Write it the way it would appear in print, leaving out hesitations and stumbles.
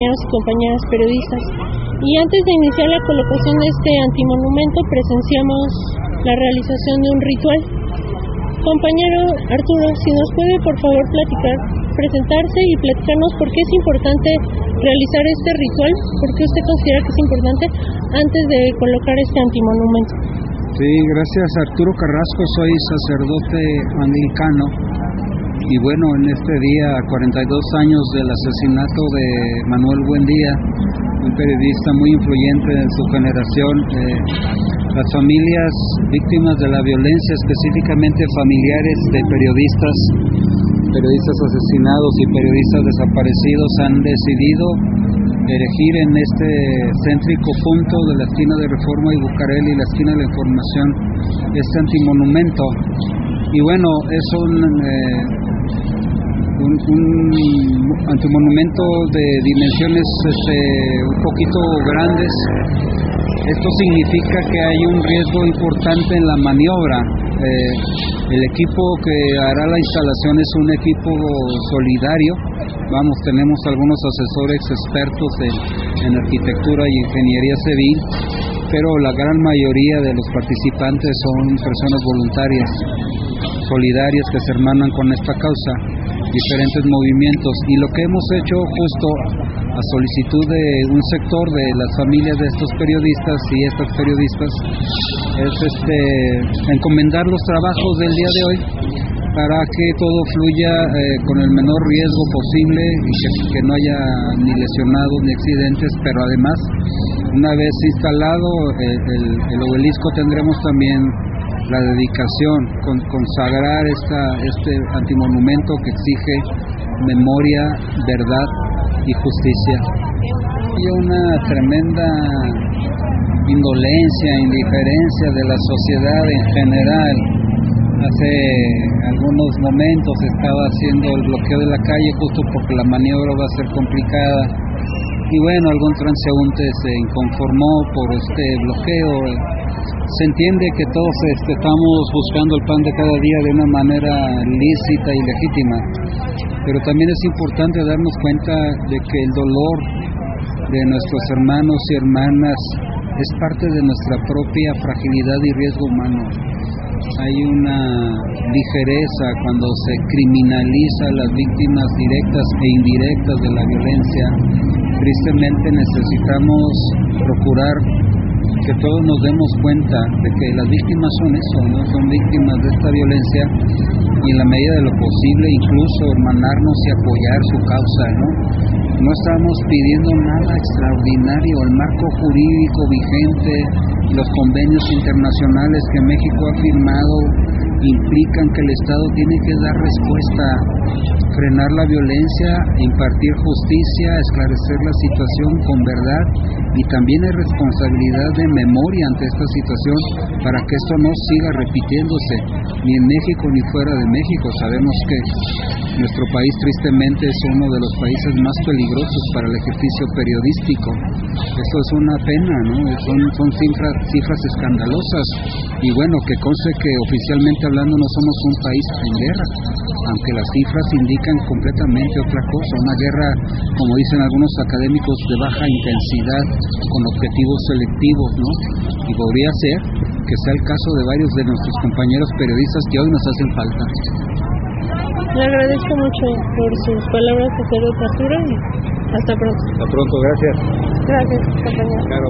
compañeros y compañeras periodistas. Y antes de iniciar la colocación de este antimonumento, presenciamos la realización de un ritual. Compañero Arturo, si nos puede por favor presentarse y platicarnos por qué es importante realizar este ritual, por qué usted considera que es importante antes de colocar este antimonumento. Sí, gracias. Arturo Carrasco, soy sacerdote anglicano y bueno, en este día, 42 años del asesinato de Manuel Buendía, un periodista muy influyente en su generación, las familias víctimas de la violencia, específicamente familiares de periodistas asesinados y periodistas desaparecidos, han decidido erigir en este céntrico punto de la esquina de Reforma y Bucareli, la esquina de la Información, este antimonumento. Y bueno, es un antimonumento de dimensiones un poquito grandes. Esto significa que hay un riesgo importante en la maniobra. El equipo que hará la instalación es un equipo solidario. Tenemos algunos asesores expertos en arquitectura y ingeniería civil, pero la gran mayoría de los participantes son personas voluntarias, solidarias, que se hermanan con esta causa, diferentes movimientos. Y lo que hemos hecho justo a solicitud de un sector de las familias de estos periodistas y estas periodistas es encomendar los trabajos del día de hoy para que todo fluya con el menor riesgo posible y que no haya ni lesionados ni accidentes, pero además, una vez instalado el obelisco, tendremos también la dedicación, consagrar este antimonumento que exige memoria, verdad y justicia. Y una tremenda indolencia, indiferencia de la sociedad en general. Hace algunos momentos estaba haciendo el bloqueo de la calle justo porque la maniobra va a ser complicada. Y bueno, algún transeúnte se inconformó por este bloqueo. Se entiende que todos estamos buscando el pan de cada día de una manera lícita y legítima, pero también es importante darnos cuenta de que el dolor de nuestros hermanos y hermanas es parte de nuestra propia fragilidad y riesgo humano. Hay una ligereza cuando se criminaliza a las víctimas directas e indirectas de la violencia. Tristemente necesitamos procurar que todos nos demos cuenta de que las víctimas son eso, ¿no? Son víctimas de esta violencia, y en la medida de lo posible incluso hermanarnos y apoyar su causa, ¿no? No estamos pidiendo nada extraordinario. El marco jurídico vigente y los convenios internacionales que México ha firmado implican que el Estado tiene que dar respuesta, frenar la violencia, impartir justicia, esclarecer la situación con verdad, y también hay responsabilidad de memoria ante esta situación para que esto no siga repitiéndose, ni en México ni fuera de México. Sabemos que nuestro país tristemente es uno de los países más peligrosos para el ejercicio periodístico. Eso es una pena, ¿no? Son cifras escandalosas, y bueno, que conste que oficialmente hablando no somos un país en guerra, aunque las cifras indican completamente otra cosa, una guerra, como dicen algunos académicos, de baja intensidad, con objetivos selectivos, ¿no? Y podría ser que sea el caso de varios de nuestros compañeros periodistas que hoy nos hacen falta. Le agradezco mucho por sus palabras, sacerdote Arturo, y hasta pronto. Hasta pronto, gracias. Gracias, compañero.